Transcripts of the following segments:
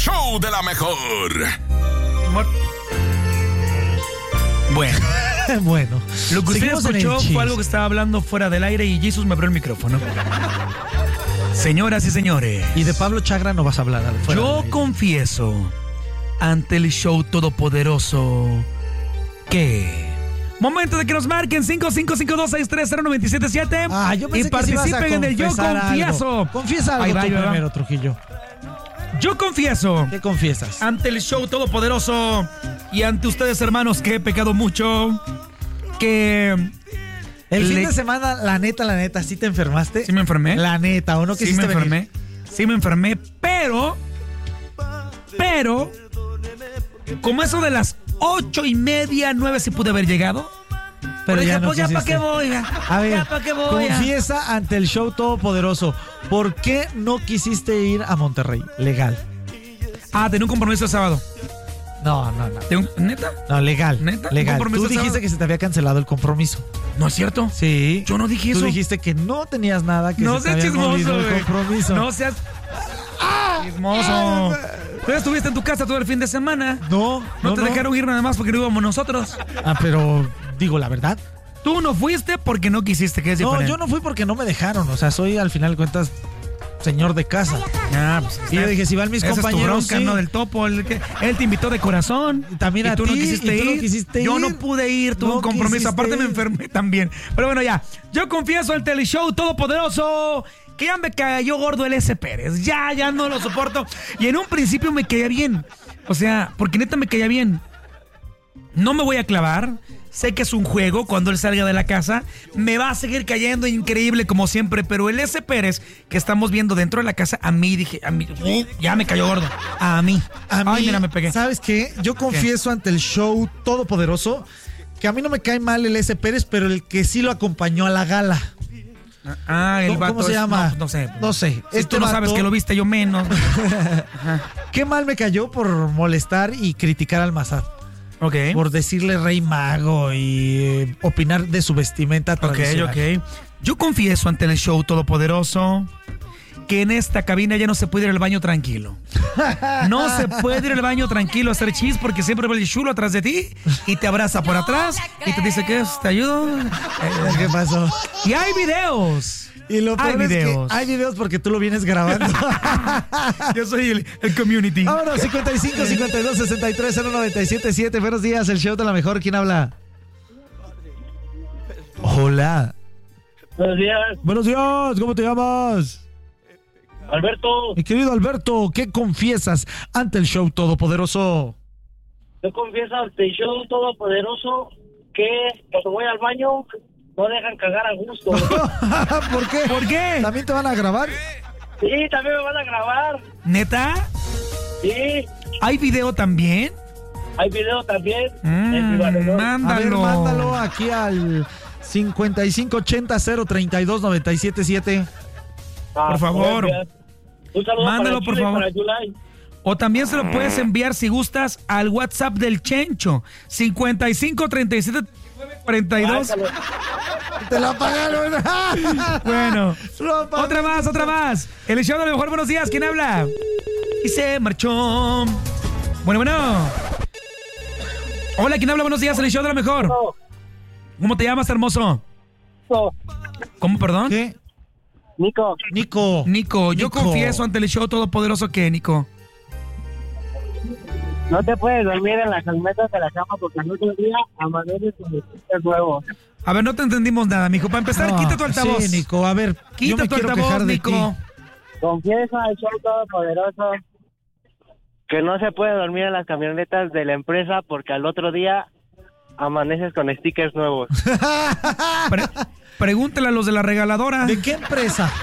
Show de la mejor. Bueno. Bueno. Lo que usted seguimos en el escuchó chis. fue algo que estaba hablando fuera del aire y Jesus me abrió el micrófono. Señoras y señores. Y de Pablo Chagra no vas a hablar. Yo confieso ante el show todopoderoso que... Momento de que nos marquen 5552630977 yo y pensé que sí ibas a participen en el Yo confesar Confieso. algo. Confiesa algo Ahí va, tú ahí va. primero, Trujillo. Yo confieso ¿Qué confiesas? ante el show todopoderoso y ante ustedes, hermanos, que he pecado mucho, que... El fin de semana, la neta, ¿sí te enfermaste? ¿Sí me enfermé? La neta, ¿o no Sí quisiste me enfermé. venir? Sí me enfermé, pero como eso de las 8:30, 9 sí pude haber llegado. Pero ya no pues ya para quisiste. qué voy. A ver, ya para qué voy. confiesa ante el show todopoderoso. ¿Por qué no quisiste ir a Monterrey? Legal. Tenía un compromiso el sábado. No. ¿Neta? No, legal. ¿Neta? Legal. ¿Compromiso Tú dijiste sábado? que se te había cancelado el compromiso. ¿No es cierto? Sí. Yo no dije eso. Tú dijiste que no tenías nada, que No se te seas había movido chismoso, el güey. compromiso. No seas chismoso. Tú estuviste en tu casa todo el fin de semana. No te dejaron ir nada más porque no íbamos nosotros. Pero digo la verdad. Tú no fuiste porque no quisiste, que es No, diferente. yo no fui porque no me dejaron. O sea, soy al final de cuentas señor de casa. Pues, Y yo dije, si van mis esa compañeros, es tu bronca, sí. ¿no? Del topo. Él te invitó de corazón. También a tú ti, no quisiste y tú no ir. quisiste Yo ir. no pude ir, tuve No un compromiso. quisiste Aparte me ir. enfermé también. Pero bueno, ya. Yo confieso al teleshow todopoderoso que ya me cayó gordo el S. Pérez. Ya no lo soporto. Y en un principio me caía bien. O sea, porque neta me caía bien. No me voy a clavar. Sé que es un juego. Cuando él salga de la casa, me va a seguir cayendo increíble como siempre. Pero el S. Pérez que estamos viendo dentro de la casa, a mí, ya me cayó gordo. A mí. Ay, mira, me pegué. ¿Sabes qué? Yo confieso ante el show todopoderoso que a mí no me cae mal el S. Pérez, pero el que sí lo acompañó a la gala. El vato. ¿Cómo se llama? No sé. No sé. Si tú no sabes que lo viste, yo menos. Qué mal me cayó por molestar y criticar al Mazat. Ok. Por decirle rey mago y opinar de su vestimenta tradicional. Ok. Yo confieso ante el show todopoderoso que en esta cabina ya no se puede ir al baño tranquilo. No se puede ir al baño tranquilo a hacer chis porque siempre va el chulo atrás de ti y te abraza por atrás y te dice, ¿qué es? ¿Te ayudo? ¿Qué pasó? Y hay videos. Y lo peor es que videos. hay videos porque tú lo vienes grabando. Yo soy el community. Vámonos, 55 52 63 0977. Buenos días, el show de la mejor. ¿Quién habla? Hola. Buenos días, Buenos días, ¿cómo te llamas? Alberto. Mi querido Alberto, ¿qué confiesas ante el show todopoderoso? Yo confieso ante el show todopoderoso que cuando voy al baño no dejan cagar a gusto. ¿Por qué? ¿Por qué? ¿También te van a grabar? Sí, también me van a grabar. ¿Neta? Sí, ¿Hay video también? hay video también. En mi valedor. Mándalo. A ver, mándalo aquí al 5580-032-977. por favor. Un saludo Mándalo, para por Chile y favor. para Yulai. O también se lo puedes enviar si gustas al WhatsApp del Chencho. 55 37 42. Bájalo. ¡Te la pagaron! Bueno, Lo apagaron. otra más. El show de lo mejor, buenos días. ¿Quién habla? Y se marchó. Bueno. Hola, ¿quién habla? Buenos días, el show de lo mejor. No, ¿Cómo te llamas, hermoso? no. ¿Cómo, perdón? ¿Qué? Nico, Nico, yo confieso ante el show todopoderoso que, Nico. no te puedes dormir en las almetas de la cama porque el otro día amaneces con el nuevo. A ver, no te entendimos nada, mijo. Para empezar, No, quita tu altavoz. Sí, Nico, a ver, yo Quita me tu quiero altavoz, quejar de Nico. ti. Confieso al show todopoderoso que no se puede dormir en las camionetas de la empresa porque al otro día amaneces con stickers nuevos. Pregúntale a los de la regaladora. ¿De qué empresa?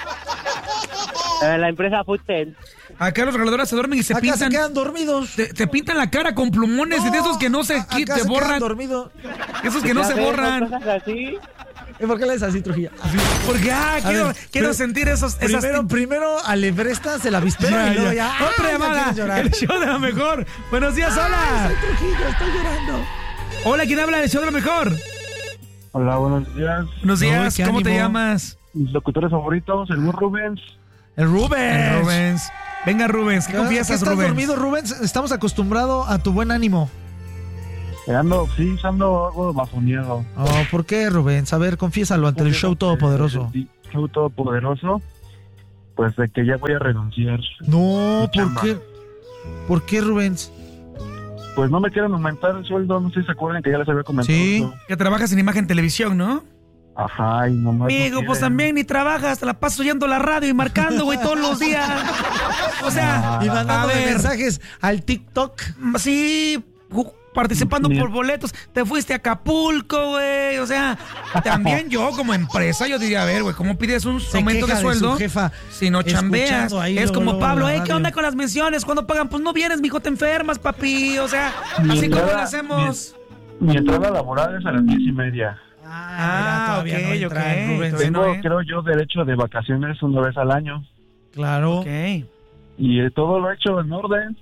La empresa Foodtel. Acá los regaladoras se duermen y se Acá pintan. se quedan dormidos. Te pintan la cara con plumones y de esos que no se acá te se borran. quedan dormidos. Esos que no se borran. Cosas así. ¿Y por qué le dices así, Trujillo? Porque quiero ver, sentir esas Primero Alebresta se la avispero y luego ya. Otra ya llamada. quieres llorar. El show de la mejor. Buenos días, Ay, hola. soy Trujillo, estoy llorando. Hola, ¿quién habla del show de la mejor? Hola, buenos días. Buenos días, Uy, qué ¿cómo te ánimo. llama? Mis locutores favoritos, el buen Rubens. El Rubens. Rubens. Venga, Rubens, ¿qué confiesas, ¿Estás Rubens? dormido, Rubens? Estamos acostumbrados a tu buen ánimo. Ando algo bajoneado. Oh, ¿por qué, Rubens? A ver, confiésalo ante el show todopoderoso. El show todopoderoso, pues de que ya voy a renunciar. No, ¿por chamba. qué? ¿Por qué, Rubens? Pues no me quieren aumentar el sueldo, no sé si se acuerdan que ya les había comentado. Sí. eso. Que trabajas en imagen televisión, ¿no? Ajá, y nomás. Amigo, no pues quieren. también ni trabajas, te la paso oyendo la radio y marcando, güey, todos los días. O sea, Y a mandando ver, mensajes al TikTok. sí, participando Bien. por boletos, te fuiste a Acapulco, güey, o sea, también yo como empresa, yo diría, a ver, güey, ¿cómo pides un Se aumento de queja sueldo su jefa. si no chambeas? escuchando ahí Es luego, como luego Pablo, la ¿qué radio. onda con las menciones? ¿Cuándo pagan? Pues no vienes, mijo, te enfermas, papi, o sea, Mi así como entrada- lo hacemos. Mi entrada laboral es a las 10:30. Mira, todavía ok, no entra ok. el Rubens. Entonces, Tengo, no, creo yo, derecho de vacaciones una vez al año. Claro. Ok. Y todo lo he hecho en orden.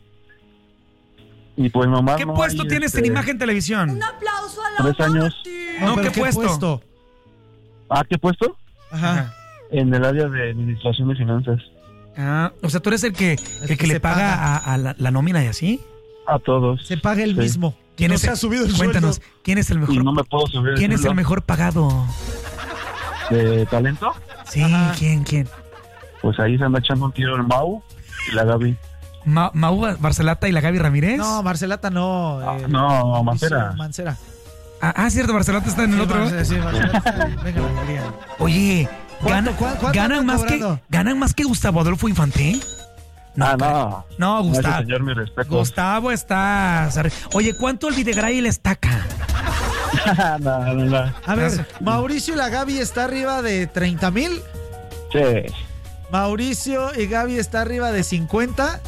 Y pues nomás ¿Qué no puesto hay, tienes en Imagen Televisión? aplauso a la 3 años. No, pero ¿qué puesto? ¿Ah, qué puesto? Ajá. En el área de administración de finanzas. Ah, o sea, tú eres el que que le se paga paga. a la nómina y así. A todos. Se paga el Sí. mismo. ¿Quién No es se el- ha subido el Cuéntanos, sueldo. ¿quién es el Y mejor? no me puedo subir. ¿Quién es el sueldo. mejor pagado? ¿De talento? Sí, Ajá. ¿quién? Pues ahí se anda echando un tiro el Mau y la Gaby. Mau Barcelata y la Gaby Ramírez. No, Marcelata no. No, Mancera. Mancera. Cierto, Barcelata está en el Sí, otro. Sí, Marcelata. Venga, la alegría. Oye, ¿Cuánto ganan andan más que cobrando? ganan más que Gustavo Adolfo Infante. No. No, No, ese Gustavo. señor, mi respeto. Gustavo está. Oye, ¿cuánto el Videgaray le estaca? no. A ver, Eso. Mauricio y la Gaby está arriba de 30,000. Sí, Mauricio y Gaby está arriba de 50.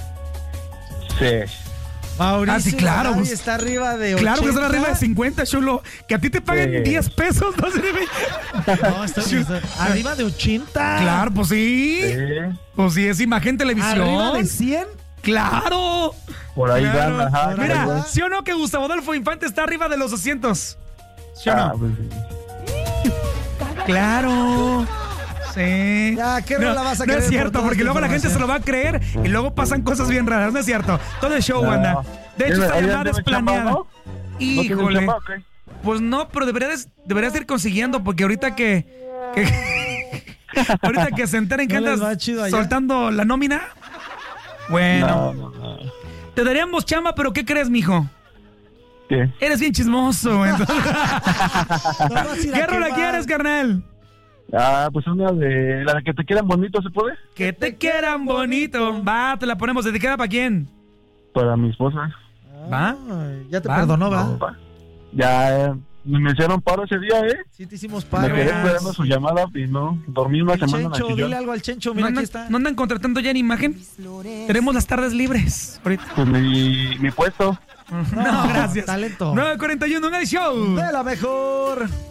sí. Mauricio Sí, y claro, la Gaby pues. está arriba de 80. Claro que están arriba de 50, chulo. Que a ti te paguen Sí. 10 pesos, no sirve. No, está arriba de 80. Claro, pues sí. Sí. Pues sí, es Imagen Televisión. Arriba de 100. Claro. Por ahí Claro. van, ajá. Por ahí Mira, va. ¿sí o no que Gustavo Adolfo Infante está arriba de los 200? ¿Sí o Ah, no? pues sí. Claro. Sí. Ya, ¿qué rola vas a No querer es por cierto, toda porque esta luego la gente se lo información? va a creer y luego pasan cosas bien raras. No es cierto. Todo es show, No. anda. De hecho, esta Ahí llamada anda es mi chamba, planeada. ¿no? ¿No tiene Híjole. chamba o qué? Pues no, pero deberías ir consiguiendo, porque ahorita que ahorita que se enteren que ¿No les andas va chido allá? soltando la nómina. Bueno, No. te daríamos chamba, pero ¿qué crees, mijo? ¿Qué? Eres bien chismoso. Entonces. Nos vas a ir a ¿Qué rola quemar. quieres, carnal? Pues una de la que te quieran bonito, ¿se puede? Que te quieran bonito. Va, te la ponemos. ¿Dedicada para quién? Para mi esposa. ¿Va? Ay, ya te Va. perdonó, ¿va? No, va. Ya me hicieron paro ese día, ¿eh? Sí te hicimos Me paro. quedé veas. esperando su llamada y no. Dormí una El semana en Chencho, el dile sillón. algo al Chencho, ¿No mira, aquí andan, está. no andan contratando ya en Imagen? Tenemos las tardes libres ahorita. Pues mi puesto. No, gracias. Talento. 9:41 en el show. De la mejor.